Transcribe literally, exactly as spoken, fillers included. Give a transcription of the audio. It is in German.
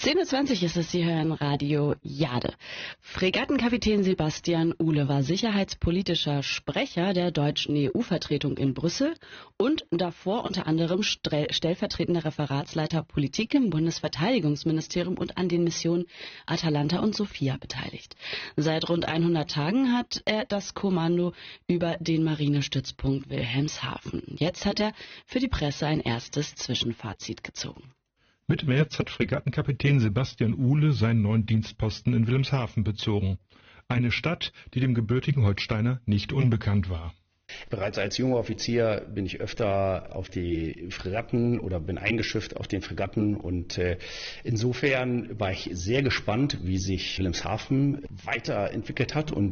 zehn Uhr zwanzig ist es, Sie hören Radio Jade. Fregattenkapitän Sebastian Uhle war sicherheitspolitischer Sprecher der deutschen E U-Vertretung in Brüssel und davor unter anderem stellvertretender Referatsleiter Politik im Bundesverteidigungsministerium und an den Missionen Atalanta und Sophia beteiligt. Seit rund hundert Tagen hat er das Kommando über den Marinestützpunkt Wilhelmshaven. Jetzt hat er für die Presse ein erstes Zwischenfazit gezogen. Mitte März hat Fregattenkapitän Sebastian Uhle seinen neuen Dienstposten in Wilhelmshaven bezogen. Eine Stadt, die dem gebürtigen Holsteiner nicht unbekannt war. Bereits als junger Offizier bin ich öfter auf die Fregatten oder bin eingeschifft auf den Fregatten und äh, insofern war ich sehr gespannt, wie sich Wilhelmshaven weiterentwickelt hat und